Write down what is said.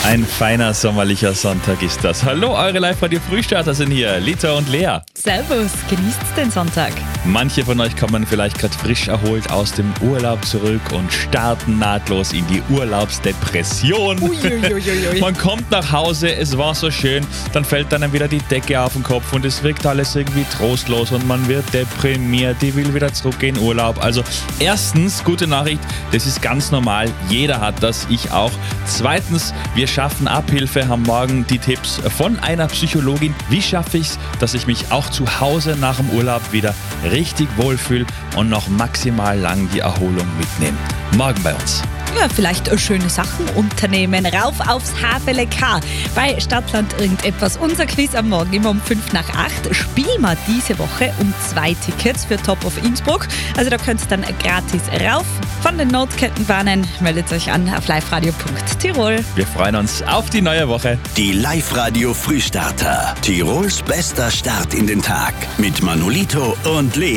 Ein feiner sommerlicher Sonntag ist das. Hallo, eure Live-Radio-Frühstarter sind hier, Lita und Lea. Servus, genießt den Sonntag. Manche von euch kommen vielleicht gerade frisch erholt aus dem Urlaub zurück und starten nahtlos in die Urlaubsdepression. Uiuiuiui. Man kommt nach Hause, es war so schön, dann fällt einem wieder die Decke auf den Kopf und es wirkt alles irgendwie trostlos und man wird deprimiert, die will wieder zurück in Urlaub. Also erstens, gute Nachricht, das ist ganz normal, jeder hat das, ich auch. Zweitens, wir schaffen Abhilfe, haben morgen die Tipps von einer Psychologin. Wie schaffe ich es, dass ich mich auch zu Hause nach dem Urlaub wieder richtig wohlfühle und noch maximal lang die Erholung mitnehme? Morgen bei uns. Ja, vielleicht schöne Sachen unternehmen. Rauf aufs HVLK. Bei Stadtland irgendetwas. Unser Quiz am Morgen immer um 5:08. Spielen wir diese Woche um 2 Tickets für Top of Innsbruck. Also da könnt ihr dann gratis rauf von den Notkettenbahnen. Meldet euch an auf liveradio.tirol. Wir freuen uns auf die neue Woche. Die Live-Radio Frühstarter. Tirols bester Start in den Tag. Mit Manolito und Lea.